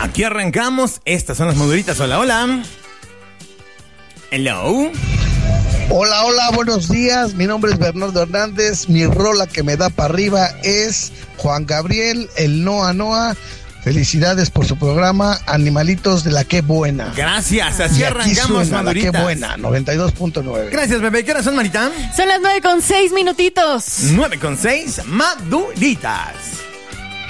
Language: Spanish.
Aquí arrancamos. Estas son las Maduritas. Hola, hola. Hello. Hola, hola, buenos días. Mi nombre es Bernardo Hernández. Mi rola que me da para arriba es Juan Gabriel, el Noa Noa. Felicidades por su programa Animalitos de la Qué Buena. Gracias, así y arrancamos, suena, Maduritas. La Qué Buena, 92.9. Gracias, bebé. ¿Qué horas son, Marita? Son las 9:06 minutitos. 9:06, Maduritas.